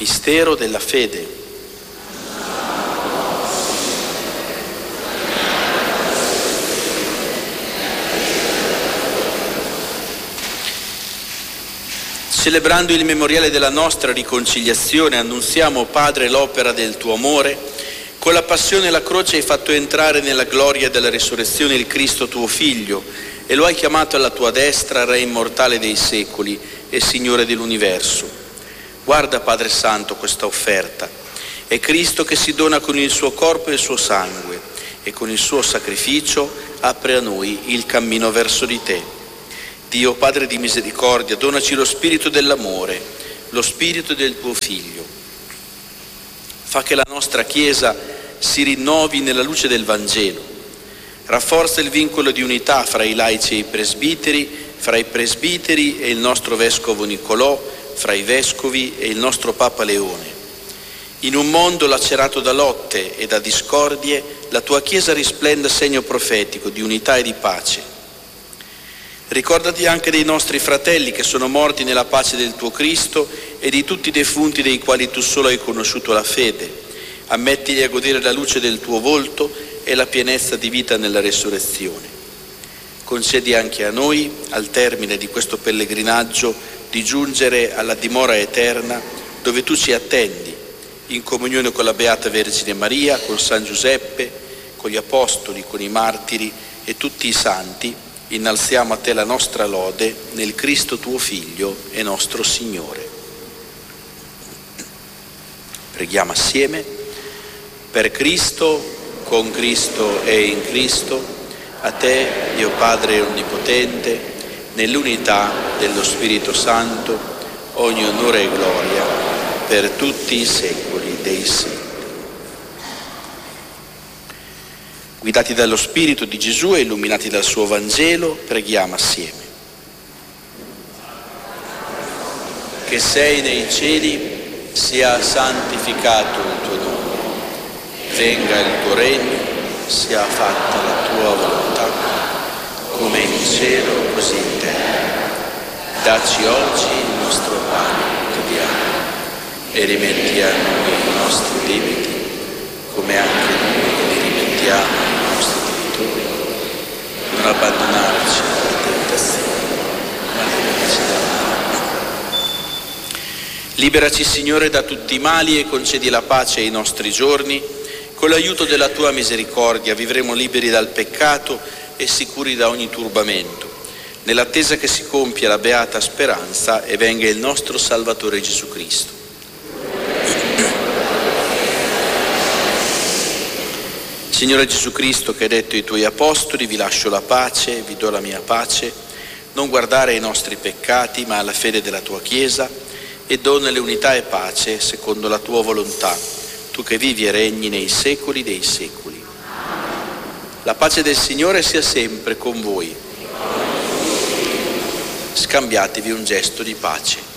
Mistero della fede. Celebrando il memoriale della nostra riconciliazione, annunziamo, Padre, l'opera del tuo amore. Con la passione e la croce hai fatto entrare nella gloria della risurrezione il Cristo tuo Figlio e lo hai chiamato alla tua destra, Re immortale dei secoli e Signore dell'universo. Guarda, Padre Santo, questa offerta. È Cristo che si dona con il suo corpo e il suo sangue e con il suo sacrificio apre a noi il cammino verso di te. Dio, Padre di misericordia, donaci lo spirito dell'amore, lo spirito del tuo Figlio. Fa che la nostra Chiesa si rinnovi nella luce del Vangelo. Rafforza il vincolo di unità fra i laici e i presbiteri, fra i presbiteri e il nostro Vescovo Nicolò, fra i vescovi e il nostro Papa Leone. In un mondo lacerato da lotte e da discordie, la tua Chiesa risplenda segno profetico di unità e di pace. Ricordati anche dei nostri fratelli che sono morti nella pace del tuo Cristo e di tutti i defunti dei quali tu solo hai conosciuto la fede. Ammettili a godere la luce del tuo volto e la pienezza di vita nella resurrezione. Concedi anche a noi, al termine di questo pellegrinaggio, di giungere alla dimora eterna dove tu ci attendi, in comunione con la Beata Vergine Maria, con San Giuseppe, con gli Apostoli, con i martiri e tutti i santi. Innalziamo a te la nostra lode nel Cristo tuo Figlio e nostro Signore. Preghiamo assieme. Per Cristo, con Cristo e in Cristo, a te, Dio Padre Onnipotente, nell'unità dello Spirito Santo, ogni onore e gloria per tutti i secoli dei secoli. Guidati dallo Spirito di Gesù e illuminati dal suo Vangelo, preghiamo assieme. Che sei nei cieli, sia santificato il tuo nome, venga il tuo regno, sia fatta la tua volontà, come in cielo così in terra. Dacci oggi il nostro pane quotidiano e rimetti a noi i nostri debiti, come anche noi li rimettiamo ai nostri debitori. Non abbandonarci alla tentazione, ma liberaci dal male. Liberaci, Signore, da tutti i mali e concedi la pace ai nostri giorni. Con l'aiuto della tua misericordia vivremo liberi dal peccato e sicuri da ogni turbamento, nell'attesa che si compia la beata speranza e venga il nostro Salvatore Gesù Cristo. Signore Gesù Cristo, che hai detto ai tuoi apostoli: vi lascio la pace, vi do la mia pace, non guardare ai nostri peccati ma alla fede della tua Chiesa, e donale unità e pace secondo la tua volontà, tu che vivi e regni nei secoli dei secoli. La pace del Signore sia sempre con voi. Scambiatevi un gesto di pace.